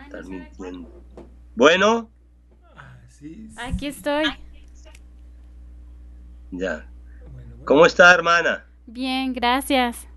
Estar mintiendo. Bueno, Ah, sí, Aquí estoy. ya. bueno, bueno. ¿Cómo está, hermana? Bien, gracias.